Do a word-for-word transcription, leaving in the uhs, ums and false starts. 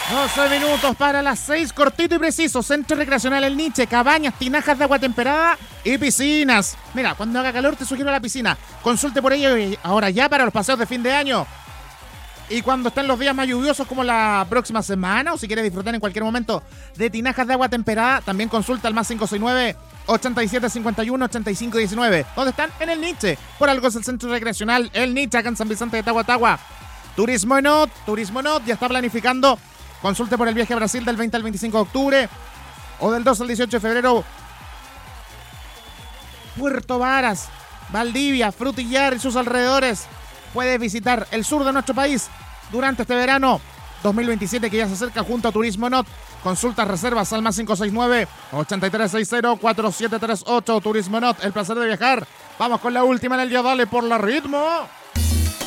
doce minutos para las seis, cortito y preciso. Centro Recreacional El Niche, cabañas, tinajas de agua temperada y piscinas. Mira, cuando haga calor te sugiero la piscina. Consulte por ello ahora ya para los paseos de fin de año. Y cuando estén los días más lluviosos como la próxima semana, o si quieres disfrutar en cualquier momento de tinajas de agua temperada, también consulta al más cinco seis nueve, ochenta y siete cincuenta y uno, ochenta y cinco diecinueve. ¿Dónde están? En El Niche. Por algo es el Centro Recreacional El Niche, acá en San Vicente de Tahuatahua. Turismo Not, Turismo Not ya está planificando. Consulte por el viaje a Brasil del veinte al veinticinco de octubre o del dos al dieciocho de febrero. Puerto Varas, Valdivia, Frutillar y sus alrededores. Puedes visitar el sur de nuestro país durante este verano dos mil veintisiete que ya se acerca junto a Turismo Not. Consultas, reservas al más cinco seis nueve, ochenta y tres sesenta, cuarenta y siete treinta y ocho. Turismo Not, el placer de viajar. Vamos con la última en el día, dale por la ritmo.